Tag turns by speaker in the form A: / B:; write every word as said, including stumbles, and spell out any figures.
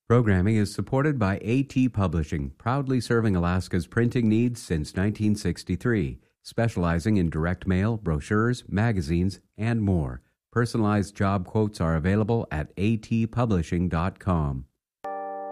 A: Programming is supported by AT Publishing, proudly serving Alaska's printing needs since nineteen sixty-three, specializing in direct mail, brochures, magazines, and more. Personalized job quotes are available at a t publishing dot com.